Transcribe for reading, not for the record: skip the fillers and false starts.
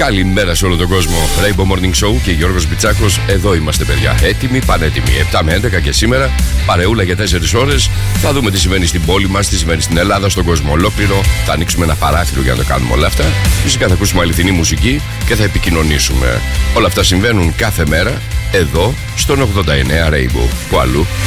Καλημέρα σε όλο τον κόσμο. Rainbow Morning Show και Γιώργος Μπιτσάκος. Εδώ είμαστε, παιδιά. Έτοιμοι, πανέτοιμοι. 7 με 11 και σήμερα παρεούλα για 4 ώρες. Θα δούμε τι συμβαίνει στην πόλη μας, τι συμβαίνει στην Ελλάδα, στον κόσμο ολόκληρο. Θα ανοίξουμε ένα παράθυρο για να το κάνουμε όλα αυτά. Φυσικά θα ακούσουμε αληθινή μουσική και θα επικοινωνήσουμε. Όλα αυτά συμβαίνουν κάθε μέρα εδώ στον 89 Rainbow. Που αλλού.